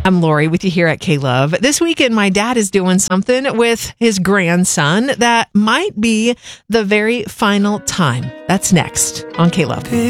I'm Lori with you here at K-Love. This weekend, my dad is doing something with his grandson that might be the very final time. That's next on K-Love.